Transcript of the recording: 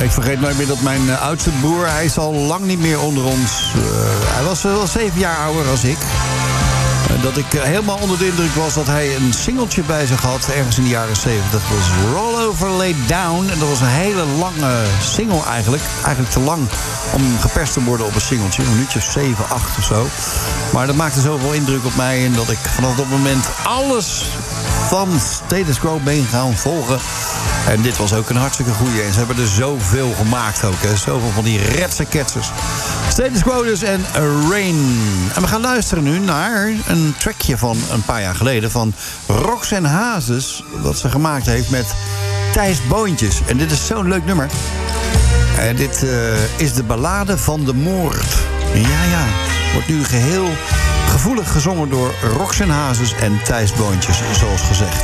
Ik vergeet nooit meer dat mijn oudste broer, hij is al lang niet meer onder ons. Hij was wel 7 jaar ouder als ik. Dat ik helemaal onder de indruk was dat hij een singeltje bij zich had, ergens in de jaren 70. Dat was Roll Over Lay Down. En dat was een hele lange single eigenlijk. Eigenlijk te lang om geperst te worden op een singeltje. Een minuutje 7, 8 of zo. Maar dat maakte zoveel indruk op mij. En dat ik vanaf dat moment alles van Status Quo ben gaan volgen. En dit was ook een hartstikke goeie. En ze hebben er zoveel gemaakt ook. Hè. Zoveel van die retseketsers. Status Quo dus en Rain. En we gaan luisteren nu naar een trackje van een paar jaar geleden van Roxanne Hazes, wat ze gemaakt heeft met Thijs Boontjes. En dit is zo'n leuk nummer. En dit is de ballade van de moord. Ja. Wordt nu geheel gevoelig gezongen door Roxanne Hazes en Thijs Boontjes, zoals gezegd.